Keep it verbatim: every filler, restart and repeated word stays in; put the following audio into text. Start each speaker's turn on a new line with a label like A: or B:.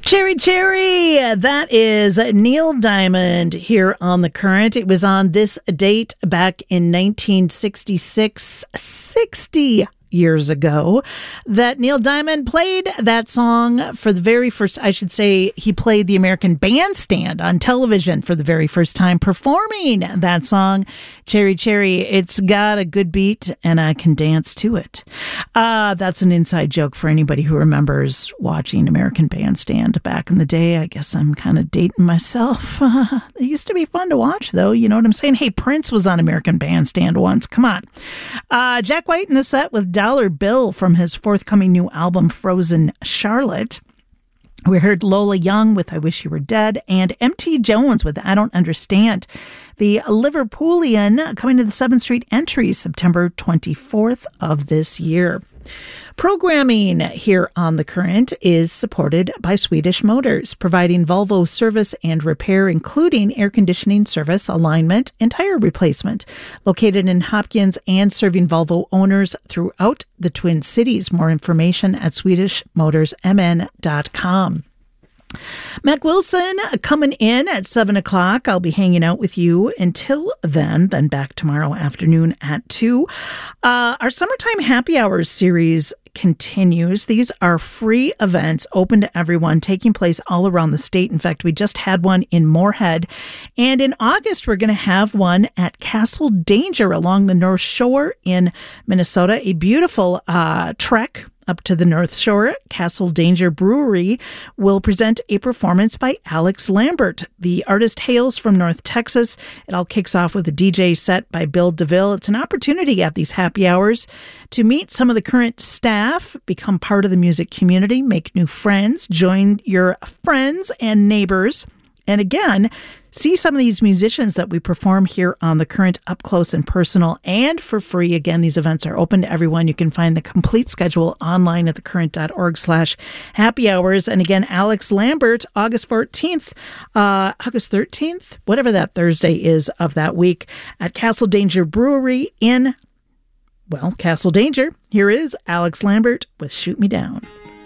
A: Cherry Cherry, that is Neil Diamond here on The Current. It was on this date back in nineteen sixty-six, sixty years ago, that Neil Diamond played that song for the very first, I should say, he played the American Bandstand on television for the very first time, performing that song, Cherry Cherry. It's got a good beat and I can dance to it. Uh, that's an inside joke for anybody who remembers watching American Bandstand back in the day. I guess I'm kind of dating myself. Uh, it used to be fun to watch, though. You know what I'm saying? Hey, Prince was on American Bandstand once. Come on. Uh, Jack White in the set with Dollar Bill from his forthcoming new album, Frozen Charlotte. We heard Lola Young with I Wish You Were Dead and M T Jones with I Don't Understand. The Liverpoolian coming to the seventh Street entry September twenty-fourth of this year. Programming here on The Current is supported by Swedish Motors, providing Volvo service and repair, including air conditioning service, alignment, and tire replacement. Located in Hopkins and serving Volvo owners throughout the Twin Cities. More information at swedish motors m n dot com. Mac Wilson coming in at seven o'clock. I'll be hanging out with you until then, then back tomorrow afternoon at two. Uh, our Summertime Happy Hours series continues. These are free events open to everyone, taking place all around the state. In fact, we just had one in Moorhead. And in August, we're going to have one at Castle Danger along the North Shore in Minnesota. A beautiful uh, trek up to the North Shore. Castle Danger Brewery will present a performance by Alex Lambert. The artist hails from North Texas. It all kicks off with a D J set by Bill DeVille. It's an opportunity at these happy hours to meet some of the current staff, become part of the music community, make new friends, join your friends and neighbors. And again, see some of these musicians that we perform here on The Current up close and personal and for free. Again, these events are open to everyone. You can find the complete schedule online at thecurrent.org slash happy hours. And again, Alex Lambert, August fourteenth, uh, August thirteenth, whatever that Thursday is of that week at Castle Danger Brewery in, well, Castle Danger. Here is Alex Lambert with Shoot Me Down.